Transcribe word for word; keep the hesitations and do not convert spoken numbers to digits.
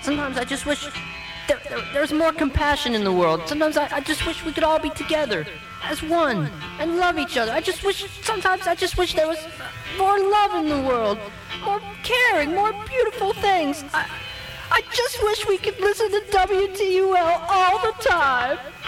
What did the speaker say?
Sometimes I just wish there, there, there's more compassion in the world. Sometimes I, I just wish we could all be together as one and love each other. I just wish, sometimes I just wish there was more love in the world, more caring, more beautiful things. I, I just wish we could listen to W T U L all the time.